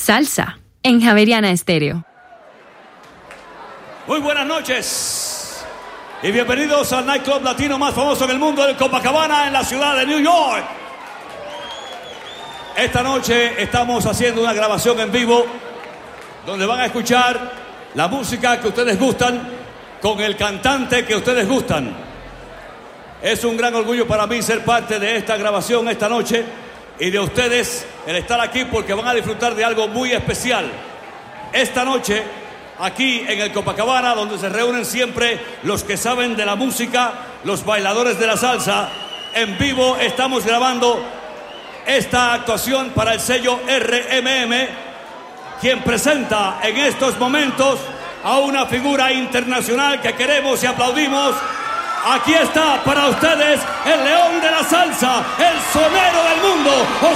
Salsa en Javeriana Estéreo. Muy buenas noches y bienvenidos al nightclub latino más famoso en el mundo, el Copacabana, en la ciudad de New York. Esta noche estamos haciendo una grabación en vivo donde van a escuchar la música que ustedes gustan con el cantante que ustedes gustan. Es un gran orgullo para mí ser parte de esta grabación esta noche y de ustedes el estar aquí porque van a disfrutar de algo muy especial. Esta noche, aquí en el Copacabana, donde se reúnen siempre los que saben de la música, los bailadores de la salsa, en vivo estamos grabando esta actuación para el sello RMM, quien presenta en estos momentos a una figura internacional que queremos y aplaudimos. Aquí está para ustedes el león de la salsa, el sonero del mundo.